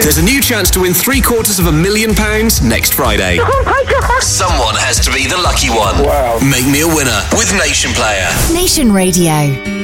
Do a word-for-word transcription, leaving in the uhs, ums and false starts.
There's a new chance to win three quarters of a million pounds next Friday. Oh my God! Someone has to be the lucky one. Wow. Make me a winner with Nation Player. Nation Radio.